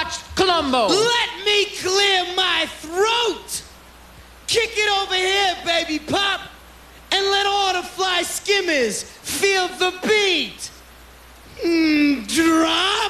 watch Columbo. Let me clear my throat. Kick it over here, baby pop, and let all the fly skimmers feel the beat. Drop.